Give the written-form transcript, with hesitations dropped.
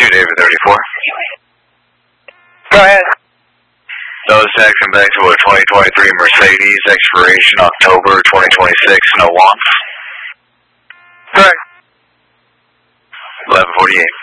David 34. Go ahead. Those taxing back to a 2023 Mercedes, expiration October 2026, no one. Correct. 1148.